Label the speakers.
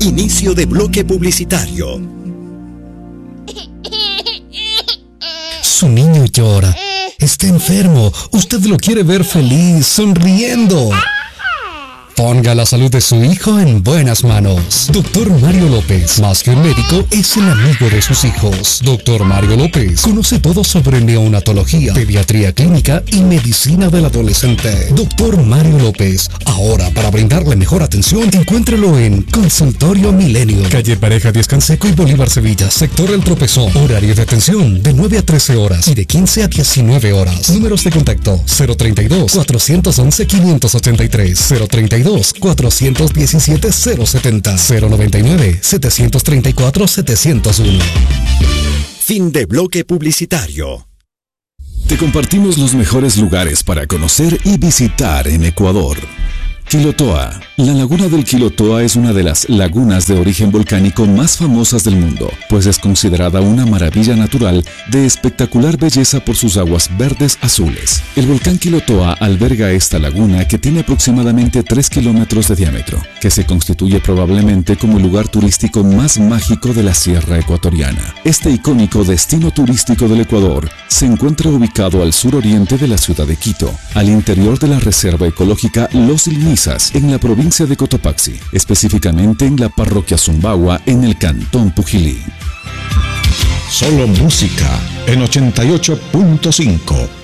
Speaker 1: Inicio de bloque publicitario.
Speaker 2: Su niño llora. Está enfermo. Usted lo quiere ver feliz, sonriendo. Ponga la salud de su hijo en buenas manos. Doctor Mario López, más que un médico, es el amigo de sus hijos. Doctor Mario López conoce todo sobre neonatología, pediatría clínica y medicina del adolescente. Doctor Mario López, ahora para brindarle mejor atención, encuéntrelo en Consultorio Milenio, calle Pareja 10 Canseco y Bolívar Sevilla, sector El Tropezón. Horario de atención de 9 a 13 horas y de 15 a 19 horas. Números de contacto 032-411-583, 032-417-070, 099-734-701.
Speaker 1: Fin de bloque publicitario.
Speaker 3: Te compartimos los mejores lugares para conocer y visitar en Ecuador. Quilotoa. La laguna del Quilotoa es una de las lagunas de origen volcánico más famosas del mundo, pues es considerada una maravilla natural de espectacular belleza por sus aguas verdes azules. El volcán Quilotoa alberga esta laguna que tiene aproximadamente 3 kilómetros de diámetro, que se constituye probablemente como el lugar turístico más mágico de la sierra ecuatoriana. Este icónico destino turístico del Ecuador se encuentra ubicado al suroriente de la ciudad de Quito, al interior de la reserva ecológica Los Iliniza, en la provincia de Cotopaxi, específicamente en la parroquia Zumbagua, en el cantón Pujilí.
Speaker 4: Solo música en 88.5.